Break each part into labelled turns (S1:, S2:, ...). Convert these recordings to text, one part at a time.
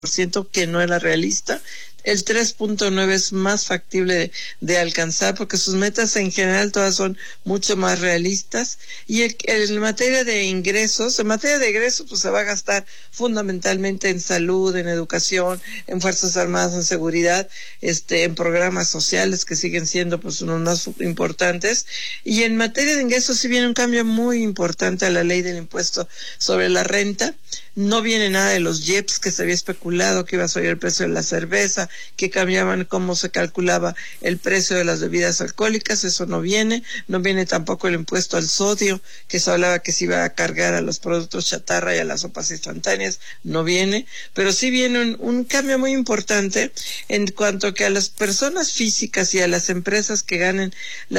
S1: que no era realista. El 3.9 es más factible de alcanzar porque sus metas en general todas son mucho más realistas. Y en materia de ingresos, pues se va a gastar fundamentalmente en salud, en educación, en Fuerzas Armadas, en seguridad, en programas sociales que siguen siendo pues unos más importantes. Y en materia de ingresos sí viene un cambio muy importante a la ley del impuesto sobre la renta. No viene nada de los IEPS que se había especulado que iba a subir el precio de la cerveza, que cambiaban cómo se calculaba el precio de las bebidas alcohólicas. Eso no viene tampoco el impuesto al sodio, que se hablaba que se iba a cargar a los productos chatarra y a las sopas instantáneas, no viene, pero sí viene un cambio muy importante en cuanto que a las personas físicas y a las empresas que ganan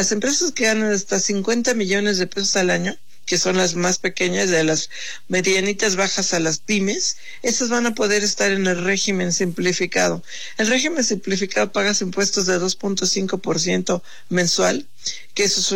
S1: hasta 50 millones de pesos al año, que son las más pequeñas, de las medianitas bajas a las pymes, esas van a poder estar en el régimen simplificado. El régimen simplificado pagas impuestos de 2.5% mensual, que eso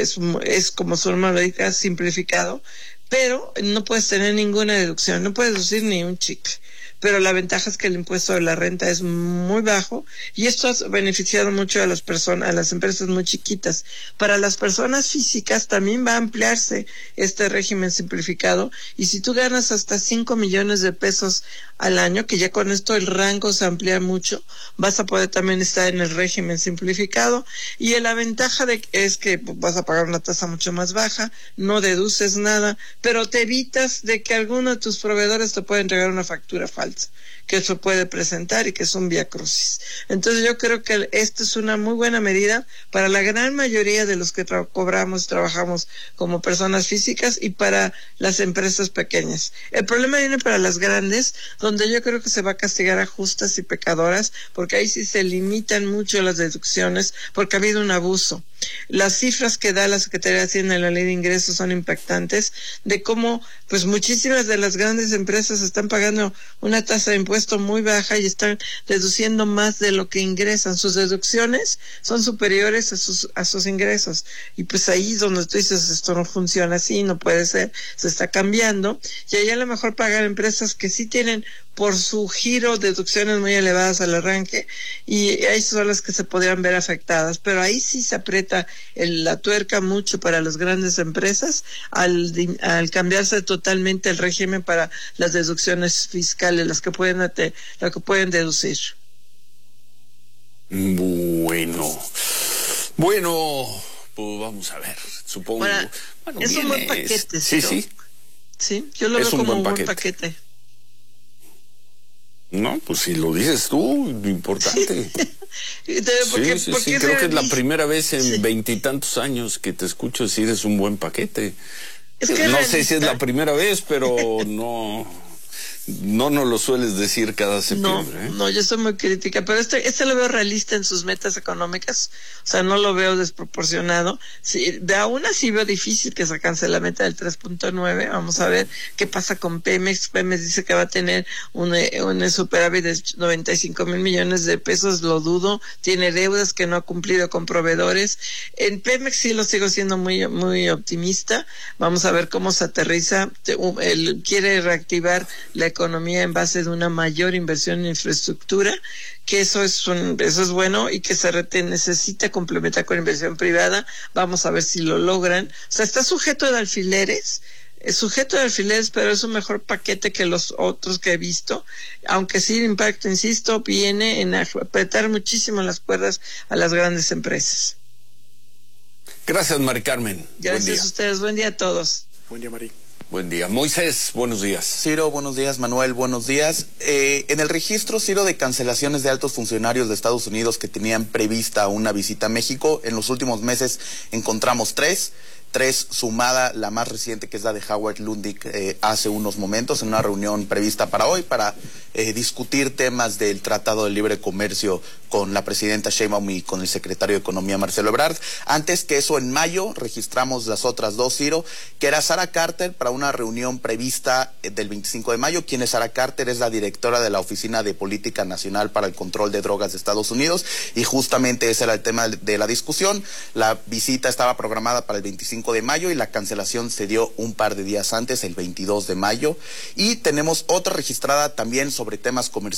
S1: es como su normalidad simplificado, pero no puedes tener ninguna deducción, no puedes deducir ni un chicle. Pero la ventaja es que el impuesto de la renta es muy bajo y esto ha beneficiado mucho a las empresas muy chiquitas. Para las personas físicas también va a ampliarse este régimen simplificado, y si tú ganas hasta 5 millones de pesos al año, que ya con esto el rango se amplía mucho, vas a poder también estar en el régimen simplificado. Y la ventaja es que vas a pagar una tasa mucho más baja, no deduces nada, pero te evitas de que alguno de tus proveedores te pueda entregar una factura falsa, que eso puede presentar y que es un viacrucis. Entonces yo creo que esta es una muy buena medida para la gran mayoría de los que trabajamos como personas físicas y para las empresas pequeñas. El problema viene para las grandes, donde yo creo que se va a castigar a justas y pecadoras, porque ahí sí se limitan mucho las deducciones, porque ha habido un abuso. Las cifras que da la Secretaría de Hacienda en la Ley de Ingresos son impactantes, de cómo pues muchísimas de las grandes empresas están pagando una tasa de impuesto muy baja y están deduciendo más de lo que ingresan. Sus deducciones son superiores a sus ingresos, y pues ahí es donde tú dices, esto no funciona así, no puede ser, se está cambiando. Y ahí a lo mejor pagar empresas que sí tienen por su giro deducciones muy elevadas al arranque, y ahí son las que se podrían ver afectadas. Pero ahí sí se aprieta la tuerca mucho para las grandes empresas al cambiarse totalmente el régimen para las deducciones fiscales, lo que pueden deducir.
S2: Bueno, pues vamos a ver, supongo.
S1: Es un buen paquete, sí, yo lo veo como un buen paquete.
S2: No, pues si lo dices tú, importante. Sí, creo que es la primera vez en 20 y tantos años que te escucho decir es un buen paquete. No sé si es la primera vez, pero no nos lo sueles decir cada septiembre.
S1: No, yo soy muy crítica, pero este lo veo realista en sus metas económicas, o sea, no lo veo desproporcionado. Sí, de aún así veo difícil que se alcance la meta del 3.9. Vamos a ver qué pasa con Pemex. Pemex dice que va a tener un superávit de 95,000 millones de pesos, lo dudo. Tiene deudas que no ha cumplido con proveedores. En Pemex sí lo sigo siendo muy, muy optimista. Vamos a ver cómo se aterriza. Él quiere reactivar la economía en base de una mayor inversión en infraestructura, que eso es bueno, y que se necesita complementar con inversión privada. Vamos a ver si lo logran. O sea, está sujeto de alfileres, pero es un mejor paquete que los otros que he visto, aunque sí el impacto, insisto, viene en apretar muchísimo las cuerdas a las grandes empresas.
S2: Gracias, Mari Carmen.
S1: Gracias a ustedes, buen día a todos.
S3: Buen día, Mari.
S2: Buen día. Moisés, buenos días.
S4: Ciro, buenos días. Manuel, buenos días. En el registro, Ciro, de cancelaciones de altos funcionarios de Estados Unidos que tenían prevista una visita a México, en los últimos meses encontramos tres sumada la más reciente, que es la de Howard Lutnick hace unos momentos, en una reunión prevista para hoy, para discutir temas del Tratado de Libre Comercio con la presidenta Sheinbaum y con el secretario de Economía, Marcelo Ebrard. Antes que eso, en mayo, registramos las otras dos, Ciro, que era Sara Carter para una reunión prevista del 25 de mayo. ¿Quién es Sara Carter? Es la directora de la Oficina de Política Nacional para el Control de Drogas de Estados Unidos, y justamente ese era el tema de la discusión. La visita estaba programada para el 25 de mayo y la cancelación se dio un par de días antes, el 22 de mayo. Y tenemos otra registrada también sobre temas comerciales